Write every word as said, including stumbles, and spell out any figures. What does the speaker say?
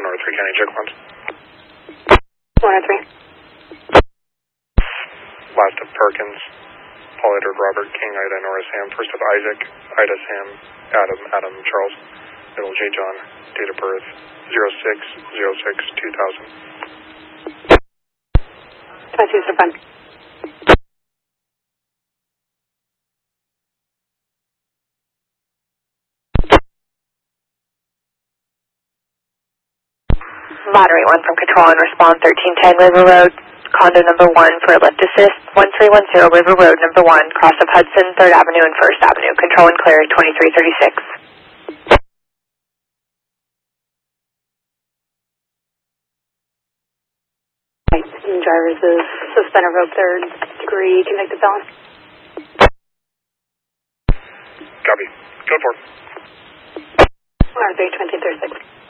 one oh three County, check once. one oh three. Last of Perkins, Paul Edward Robert King, Ida Nora Sam, first of Isaac, Ida Sam, Adam, Adam Charles, middle J John, date of birth zero six zero six two thousand. That's user fund. Lottery one from Control and Respond thirteen ten River Road, condo number one for lift assist, one three one zero River Road number one, cross of Hudson, third Avenue and first Avenue, control and clear twenty-three thirty-six. Drivers is suspended rope third degree convicted felon. Copy. Go for it. one oh three, twenty thirty-six.